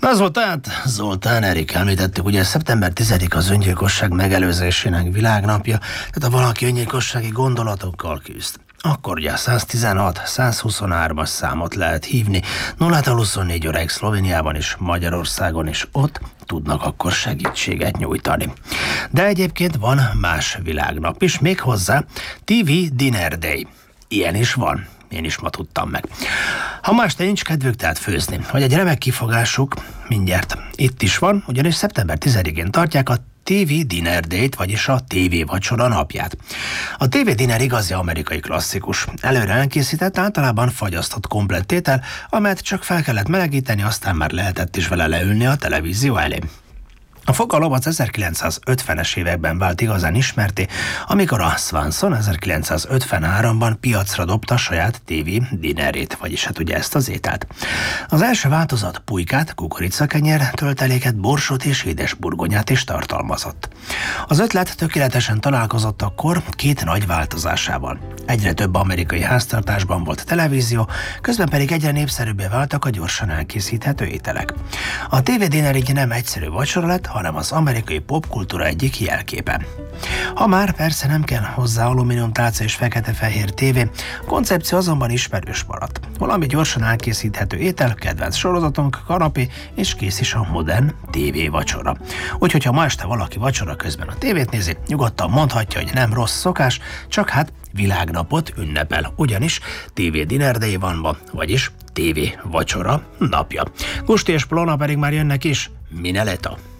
Na Zoltán, Erik, említettük, ugye szeptember 10 az öngyilkosság megelőzésének világnapja, tehát ha valaki öngyilkossági gondolatokkal küzd, akkor ugye a 116-123-as számot lehet hívni, 0-24 óráig Szlovéniában és Magyarországon is, ott tudnak akkor segítséget nyújtani. De egyébként van más világnap is, méghozzá TV Dinner Day. Ilyen is van. Én is ma tudtam meg. Ha más nincs kedvük tehát főzni, vagy egy remek kifogásuk, mindjárt itt is van, ugyanis szeptember 10-én tartják a TV Dinner Day-t, vagyis a TV vacsora napját. A TV Dinner igazi amerikai klasszikus. Előre elkészített, általában fagyasztott komplett étel, amelyet csak fel kellett melegíteni, aztán már lehetett is vele leülni a televízió elé. A fogalom az 1950-es években vált igazán ismerté, amikor a Swanson 1953-ban piacra dobta saját TV dinerét, vagyis hát ugye ezt az ételt. Az első változat pulykát, kukoricakenyér, tölteléket, borsot és édesburgonyát is tartalmazott. Az ötlet tökéletesen találkozott akkor két nagy változásával. Egyre több amerikai háztartásban volt televízió, közben pedig egyre népszerűbbé váltak a gyorsan elkészíthető ételek. A TV dinner így nem egyszerű vacsora lett, hanem az amerikai popkultúra egyik jelképe. Ha már persze nem kell hozzá alumíniumtálca és fekete-fehér tévé, a koncepció azonban ismerős maradt. Valami gyorsan elkészíthető étel, kedvenc sorozatunk, kanapé, és kész is a modern tévévacsora. Úgyhogy ha ma este valaki vacsora közben a tévét nézi, nyugodtan mondhatja, hogy nem rossz szokás, csak hát világnapot ünnepel, ugyanis TV Dinner Day van ma, vagyis TV vacsora napja. Gusti és Plona pedig már jönnek is, Mineleta.